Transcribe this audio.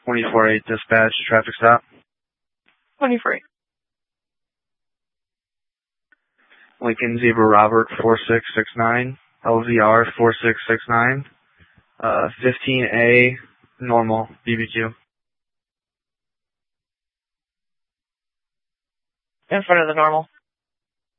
24-8 dispatch, traffic stop. 24-8. Lincoln Zebra Robert 4669, LVR 4669, 15A, normal, BBQ. In front of the normal.